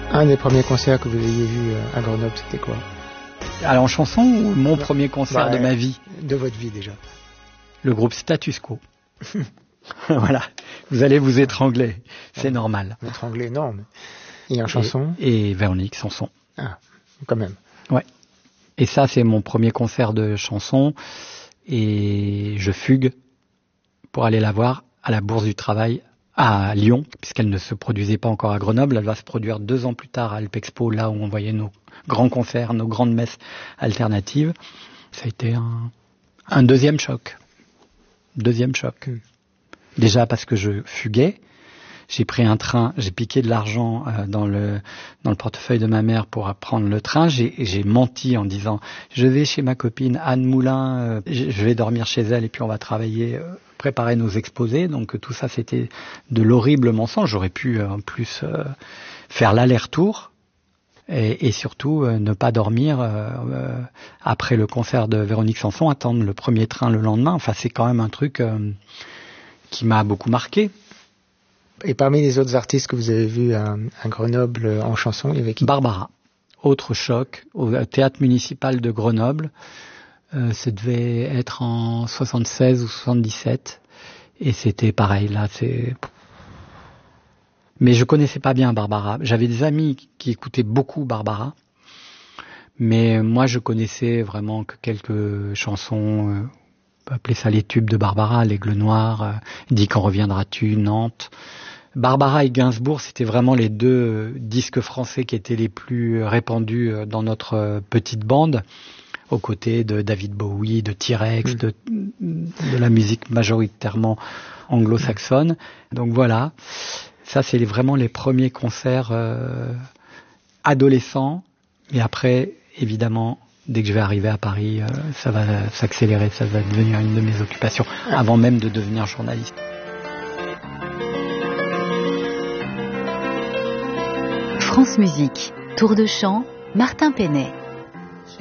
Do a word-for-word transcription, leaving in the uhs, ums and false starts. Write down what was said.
Un des premiers concerts que vous ayez vu à Grenoble, c'était quoi? Alors en chanson ou mon premier concert bah, de ma vie? De votre vie déjà. Le groupe Status Quo. Voilà, vous allez vous étrangler, c'est normal. Étrangler, non. Mais... Et en chanson? Et, et Véronique Sanson. Ah, quand même. Ouais. Et ça, c'est mon premier concert de chanson. Et je fugue pour aller la voir à la Bourse du Travail à Lyon, puisqu'elle ne se produisait pas encore à Grenoble. Elle va se produire deux ans plus tard à Alpexpo, là où on voyait nos grands concerts, nos grandes messes alternatives. Ça a été un, un deuxième choc. Deuxième choc. Mm. Déjà parce que je fuguais. J'ai pris un train, j'ai piqué de l'argent euh, dans le dans le portefeuille de ma mère pour prendre le train. J'ai, j'ai menti en disant je vais chez ma copine Anne Moulin, euh, je vais dormir chez elle et puis on va travailler, euh, préparer nos exposés. Donc tout ça c'était de l'horrible mensonge. J'aurais pu euh, en plus euh, faire l'aller-retour et, et surtout euh, ne pas dormir euh, euh, après le concert de Véronique Sanson, attendre le premier train le lendemain. Enfin c'est quand même un truc euh, qui m'a beaucoup marqué. Et parmi les autres artistes que vous avez vus à, à Grenoble en chanson, il y avait qui? Barbara, autre choc, au théâtre municipal de Grenoble. Euh, ça devait être en soixante-seize ou soixante-dix-sept. Et c'était pareil, là, c'est... Mais je connaissais pas bien Barbara. J'avais des amis qui écoutaient beaucoup Barbara. Mais moi, je connaissais vraiment que quelques chansons... Euh, on peut appeler ça les tubes de Barbara, l'Aigle Noir, euh, Dis quand reviendras-tu, Nantes... Barbara et Gainsbourg, c'était vraiment les deux disques français qui étaient les plus répandus dans notre petite bande, aux côtés de David Bowie, de T-Rex, mmh. de, de la musique majoritairement anglo-saxonne. Donc voilà, ça c'est vraiment les premiers concerts euh, adolescents. Et après, évidemment, dès que je vais arriver à Paris, euh, ça va s'accélérer, ça va devenir une de mes occupations, avant même de devenir journaliste. France Musique, Tour de chant, Martin Penet.